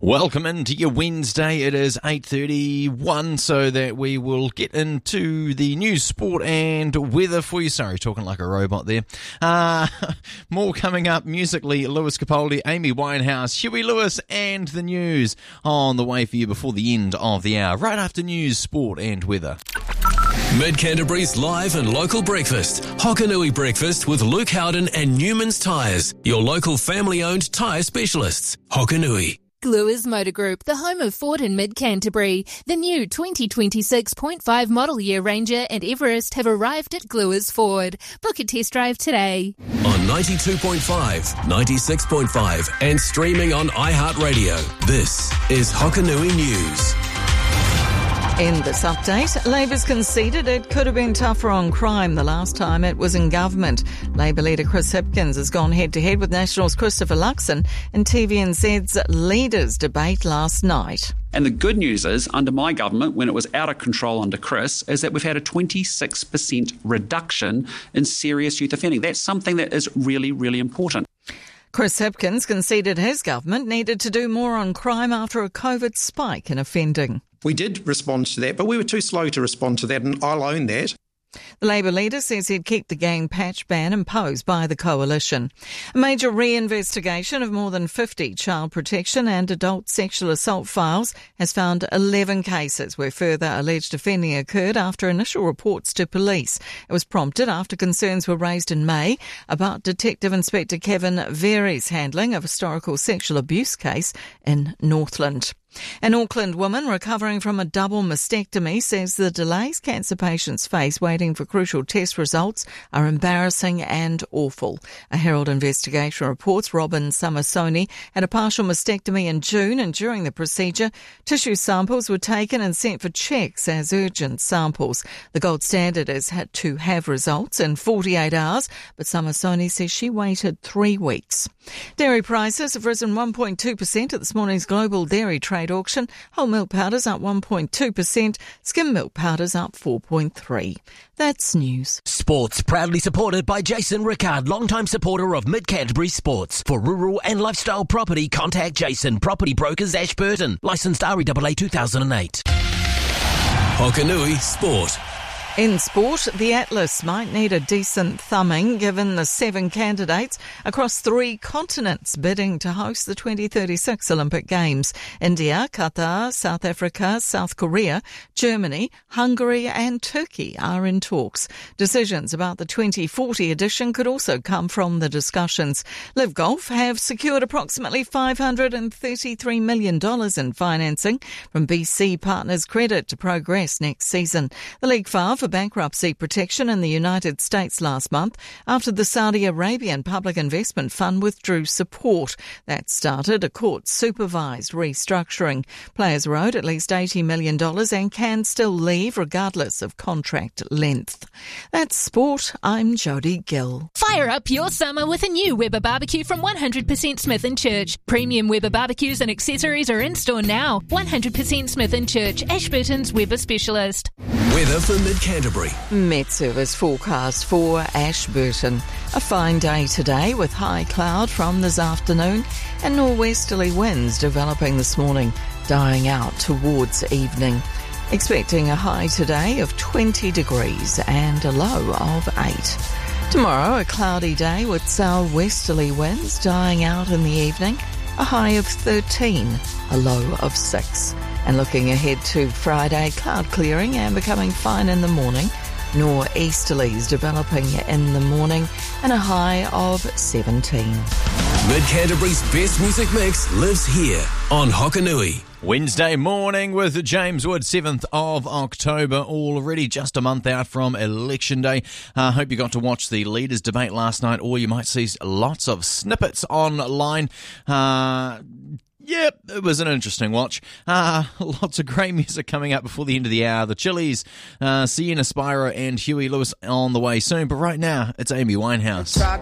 Welcome into your Wednesday. It is 8:31, so that we will get into the news, sport and weather for you. Sorry, talking like a robot there. More coming up musically. Lewis Capaldi, Amy Winehouse, Huey Lewis and the news on the way for you before the end of the hour. Right after news, sport and weather. Mid-Canterbury's live and local breakfast. Hokanui Breakfast with Luke Howden and Newman's Tyres, your local family-owned tyre specialists. Hokanui. Gluers Motor Group, the home of Ford in Mid-Canterbury. The new 2026.5 model year Ranger and Everest have arrived at Gluers Ford. Book a test drive today. On 92.5, 96.5 and streaming on iHeartRadio. This is Hokanui News. In this update, Labour's conceded it could have been tougher on crime the last time it was in government. Labour leader Chris Hipkins has gone head-to-head with National's Christopher Luxon in TVNZ's Leaders debate last night. And the good news is, under my government, when it was out of control under Chris, is that we've had a 26% reduction in serious youth offending. That's something that is really, really important. Chris Hipkins conceded his government needed to do more on crime after a COVID spike in offending. We did respond to that, but we were too slow to respond to that, and I'll own that. The Labour leader says he'd keep the gang patch ban imposed by the coalition. A major reinvestigation of more than 50 child protection and adult sexual assault files has found 11 cases where further alleged offending occurred after initial reports to police. It was prompted after concerns were raised in May about Detective Inspector Kevin Veery's handling of a historical sexual abuse case in Northland. An Auckland woman recovering from a double mastectomy says the delays cancer patients face waiting for crucial test results are embarrassing and awful. A Herald investigation reports Robin Samasoni had a partial mastectomy in June, and during the procedure, tissue samples were taken and sent for checks as urgent samples. The gold standard is to have results in 48 hours, but Samasoni says she waited 3 weeks. Dairy prices have risen 1.2% at this morning's global dairy trade auction. Whole milk powders up 1.2%, skim milk powders up 4.3%. That's news. Sports proudly supported by Jason Rickard, longtime supporter of Mid-Canterbury Sports. For rural and lifestyle property, contact Jason, Property Brokers, Ashburton. Licensed REAA 2008. Hokanui Sport. In sport, the Atlas might need a decent thumbing given the 7 candidates across 3 continents bidding to host the 2036 Olympic Games. India, Qatar, South Africa, South Korea, Germany, Hungary and Turkey are in talks. Decisions about the 2040 edition could also come from the discussions. Liv Golf have secured approximately $533 million in financing from BC Partners Credit to progress next season. The league filed for bankruptcy protection in the United States last month after the Saudi Arabian Public Investment Fund withdrew support. That started a court-supervised restructuring. Players are owed at least $80 million and can still leave regardless of contract length. That's sport. I'm Jodie Gill. Fire up your summer with a new Weber barbecue from 100% Smith & Church. Premium Weber barbecues and accessories are in store now. 100% Smith & Church, Ashburton's Weber specialist. Weather for Mid-Canterbury. Met Service forecast for Ashburton. A fine day today with high cloud from this afternoon and norwesterly winds developing this morning, dying out towards evening. Expecting a high today of 20 degrees and a low of 8. Tomorrow, a cloudy day with southwesterly winds dying out in the evening, a high of 13, a low of 6. And looking ahead to Friday, cloud clearing and becoming fine in the morning, nor'easterlies developing in the morning, and a high of 17. Mid-Canterbury's best music mix lives here on Hokanui. Wednesday morning with James Wood, 7th of October, already just a month out from Election Day. Hope you got to watch the Leaders debate last night, or you might see lots of snippets online. Yep, it was an interesting watch. Lots of great music coming up before the end of the hour. The Chili's, Sienna Spiro and Huey Lewis on the way soon. But right now, it's Amy Winehouse.